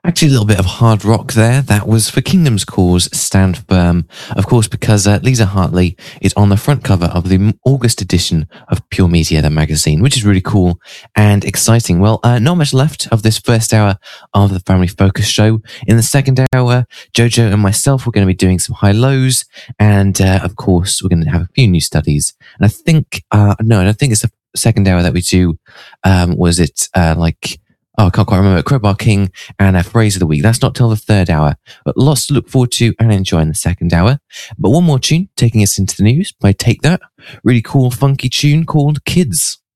Actually, a little bit of hard rock there. That was For Kingdom's Cause, Stand Firm. Of course, because Lisa Hartley is on the front cover of the August edition of Pure Media, the magazine, which is really cool and exciting. Well, not much left of this first hour of the Family Focus show. In the second hour, Jojo and myself, we're going to be doing some high-lows. And, of course, we're going to have a few new studies. And I think, no, I don't think it's the second hour that we do. Was it I can't quite remember. Crowbar King and a Phrase of the Week. That's not till the third hour, but lots to look forward to and enjoy in the second hour. But one more tune taking us into the news by Take That. Really cool, funky tune called Kids.